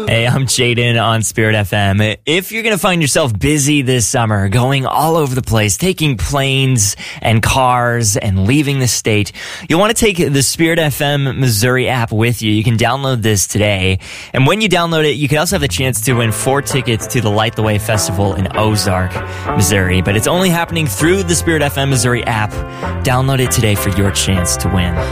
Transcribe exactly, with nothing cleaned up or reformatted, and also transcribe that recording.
Hey, I'm Jaden on Spirit F M. If you're going to find yourself busy this summer, going all over the place, taking planes and cars and leaving the state, you'll want to take the Spirit F M Missouri app with you. You can download this today. And when you download it, you can also have the chance to win four tickets to the Light the Way Festival in Ozark, Missouri. But it's only happening through the Spirit F M Missouri app. Download it today for your chance to win.